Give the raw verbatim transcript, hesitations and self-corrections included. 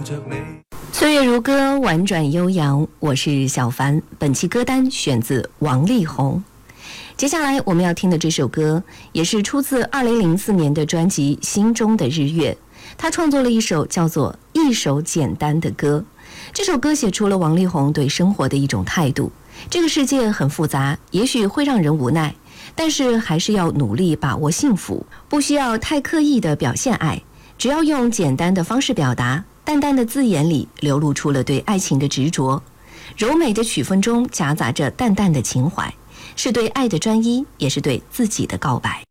着你。 岁月如歌，婉转悠扬，我是小凡。本期歌单选自王力宏。接下来我们要听的这首歌也是出自二零零四年的专辑《心中的日月》，他创作了一首叫做《一首简单的歌》。这首歌写出了王力宏对生活的一种态度。这个世界很复杂，也许会让人无奈，但是还是要努力把握幸福，不需要太刻意的表现爱，只要用简单的方式表达，淡淡的字眼里流露出了对爱情的执着，柔美的曲风中夹杂着淡淡的情怀，是对爱的专一，也是对自己的告白。